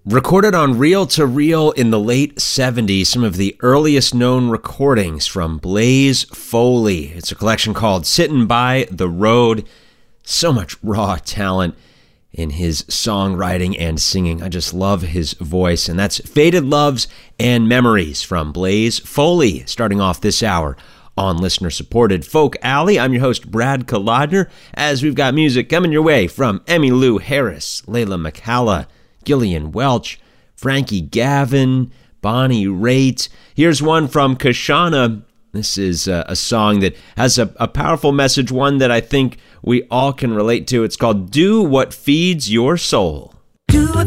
Recorded on reel to reel in the late 70s, some of the earliest known recordings from Blaze Foley. It's a collection called Sittin' by the Road. So much raw talent in his songwriting and singing. I just love his voice. And that's Faded Loves and Memories from Blaze Foley, starting off this hour on listener-supported Folk Alley. I'm your host, Brad Kolodner, as we've got music coming your way from Emmylou Harris, Layla McCalla, Gillian Welch, Frankie Gavin, Bonnie Raitt. Here's one from Kashana. This is a song that has a powerful message, one that I think we all can relate to. It's called Do What Feeds Your Soul. Do what